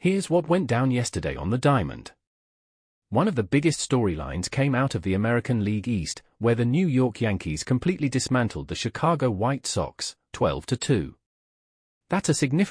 Here's what went down yesterday on the Diamond. One of the biggest storylines came out of the American League East, where the New York Yankees completely dismantled the Chicago White Sox, 12-2. That's a significant